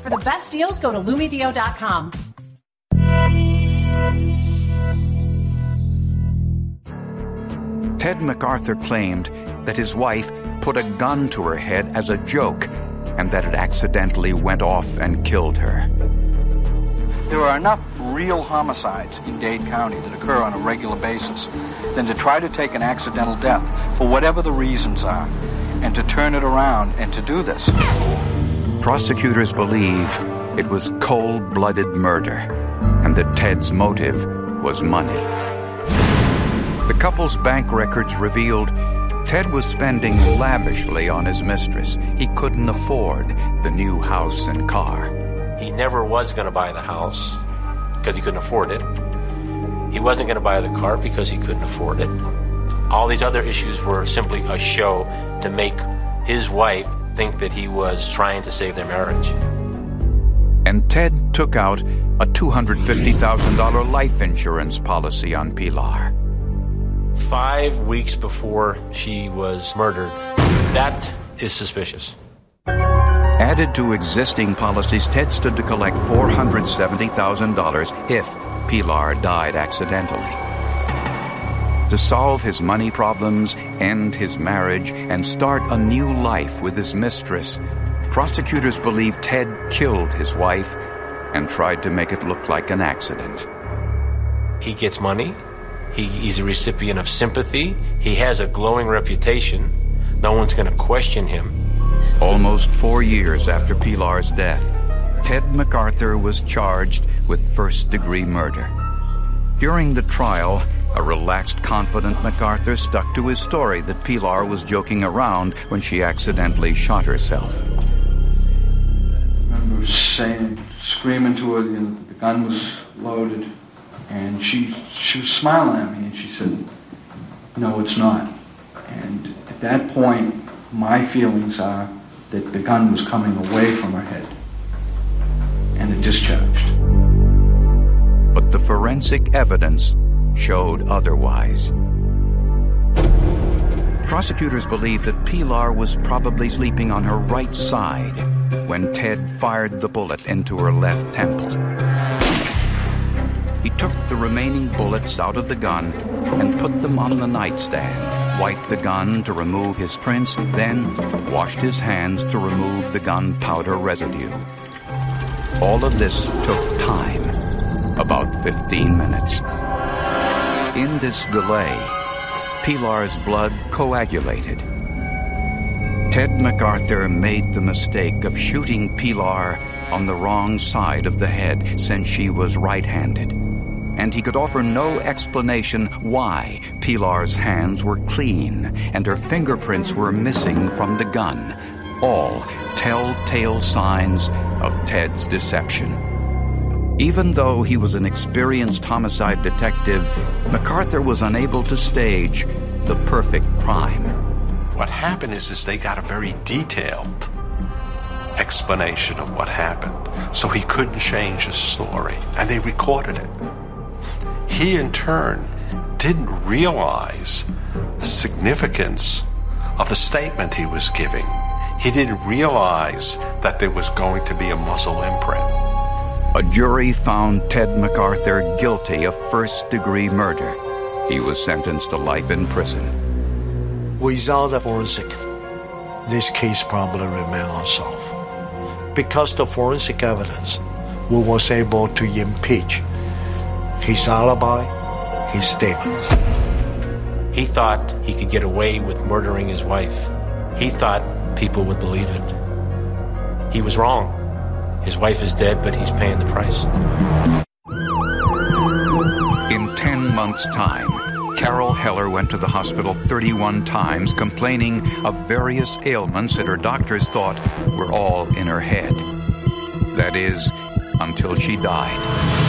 For the best deals, go to LumiDeo.com. Ted MacArthur claimed that his wife put a gun to her head as a joke and that it accidentally went off and killed her. There are enough real homicides in Dade County that occur on a regular basis than to try to take an accidental death for whatever the reasons are and to turn it around and to do this. Prosecutors believe it was cold-blooded murder and that Ted's motive was money. The couple's bank records revealed Ted was spending lavishly on his mistress. He couldn't afford the new house and car. He never was going to buy the house because he couldn't afford it. He wasn't going to buy the car because he couldn't afford it. All these other issues were simply a show to make his wife think that he was trying to save their marriage. And Ted took out a $250,000 life insurance policy on Pilar. 5 weeks before she was murdered. That is suspicious. Added to existing policies, Ted stood to collect $470,000 if Pilar died accidentally. To solve his money problems, end his marriage, and start a new life with his mistress, prosecutors believe Ted killed his wife and tried to make it look like an accident. He gets money. He's a recipient of sympathy. He has a glowing reputation. No one's going to question him. Almost 4 years after Pilar's death, Ted MacArthur was charged with first-degree murder. During the trial, a relaxed, confident MacArthur stuck to his story that Pilar was joking around when she accidentally shot herself. I remember screaming to her, the gun was loaded. And she was smiling at me, and she said, "No, it's not." And at that point, my feelings are that the gun was coming away from her head, and it discharged. But the forensic evidence showed otherwise. Prosecutors believe that Pilar was probably sleeping on her right side when Ted fired the bullet into her left temple. He took the remaining bullets out of the gun and put them on the nightstand, wiped the gun to remove his prints, then washed his hands to remove the gunpowder residue. All of this took time, about 15 minutes. In this delay, Pilar's blood coagulated. Ted MacArthur made the mistake of shooting Pilar on the wrong side of the head since she was right-handed. And he could offer no explanation why Pilar's hands were clean and her fingerprints were missing from the gun, all telltale signs of Ted's deception. Even though he was an experienced homicide detective, MacArthur was unable to stage the perfect crime. What happened is they got a very detailed explanation of what happened, so he couldn't change his story, and they recorded it. He, in turn, didn't realize the significance of the statement he was giving. He didn't realize that there was going to be a muzzle imprint. A jury found Ted MacArthur guilty of first-degree murder. He was sentenced to life in prison. Without the forensic, this case probably remains unsolved. Because the forensic evidence, we was able to impeach his alibi, his statement. He thought he could get away with murdering his wife. He thought people would believe it. He was wrong. His wife is dead, but he's paying the price. In 10 months' time, Carol Heller went to the hospital 31 times, complaining of various ailments that her doctors thought were all in her head. That is, until she died.